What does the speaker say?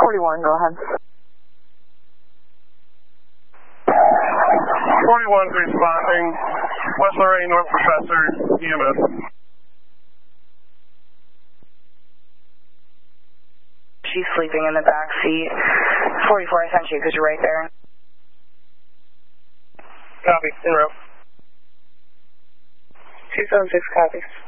41, go ahead. 41's responding. West Lorraine, North Professor, EMS. She's sleeping in the back seat. 44, I sent you because you're right there. Copy, en route. 276 copies.